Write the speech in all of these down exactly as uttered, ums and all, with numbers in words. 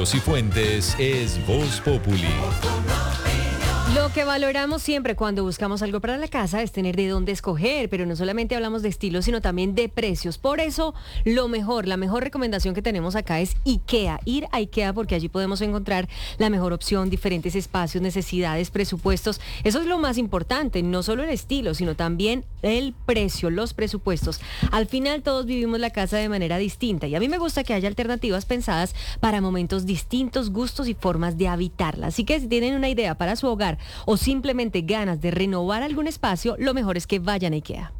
Estilos y Fuentes es Voz Populi. Lo que valoramos siempre cuando buscamos algo para la casa es tener de dónde escoger, pero no solamente hablamos de estilos, sino también de precios. Por eso, lo mejor, la mejor recomendación que tenemos acá es IKEA. Ir a IKEA porque allí podemos encontrar la mejor opción, diferentes espacios, necesidades, presupuestos. Eso es lo más importante, no solo el estilo, sino también el precio, los presupuestos. Al final todos vivimos la casa de manera distinta y a mí me gusta que haya alternativas pensadas para momentos distintos, gustos y formas de habitarla. Así que si tienen una idea para su hogar, o simplemente ganas de renovar algún espacio, lo mejor es que vayan a IKEA.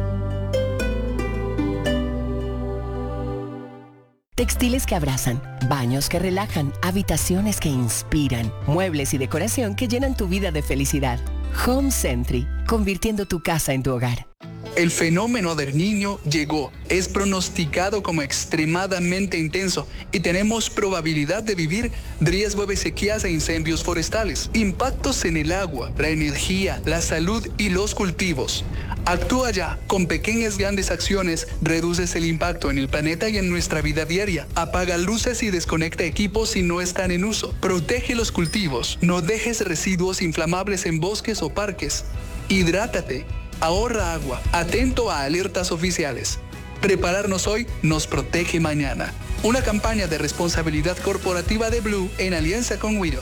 Textiles que abrazan, baños que relajan, habitaciones que inspiran, muebles y decoración que llenan tu vida de felicidad. Home Sentry, convirtiendo tu casa en tu hogar. El fenómeno del Niño llegó, es pronosticado como extremadamente intenso y tenemos probabilidad de vivir riesgo de sequías e incendios forestales, impactos en el agua, la energía, la salud y los cultivos. Actúa ya, con pequeñas grandes acciones reduces el impacto en el planeta y en nuestra vida diaria. Apaga luces y desconecta equipos si no están en uso. Protege los cultivos, no dejes residuos inflamables en bosques o parques. Hidrátate. Ahorra agua, atento a alertas oficiales. Prepararnos hoy nos protege mañana. Una campaña de responsabilidad corporativa de Blue en alianza con Wido.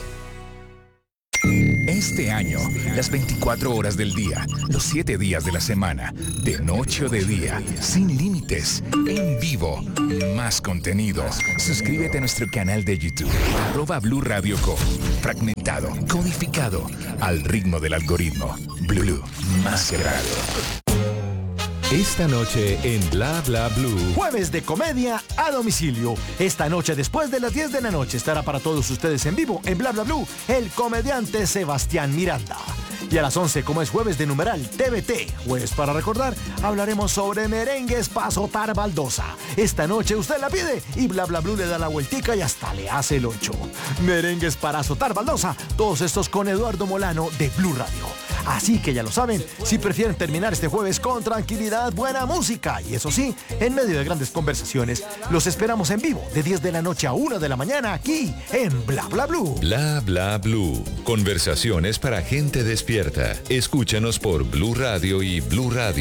Este año, las veinticuatro horas del día, los siete días de la semana, de noche o de día, sin límites, en vivo, más contenido. Suscríbete a nuestro canal de YouTube, arroba Blue Radio Co. Fragmentado, codificado, al ritmo del algoritmo. Blue, más que radio. Esta noche en Bla Bla Blue. Jueves de comedia a domicilio. Esta noche después de las diez de la noche estará para todos ustedes en vivo en Bla Bla Blue el comediante Sebastián Miranda. Y a las once, como es jueves de numeral T V T, jueves para recordar, hablaremos sobre merengues para azotar baldosa. Esta noche usted la pide y Bla Bla Blue le da la vueltica y hasta le hace el ocho. Merengues para azotar baldosa, todos estos con Eduardo Molano de Blue Radio. Así que ya lo saben, si prefieren terminar este jueves con tranquilidad, buena música y eso sí, en medio de grandes conversaciones, los esperamos en vivo de diez de la noche a una de la mañana aquí en Bla Bla Blue. Bla Bla Blue. Conversaciones para gente despierta. Escúchanos por Blue Radio y Blue Radio.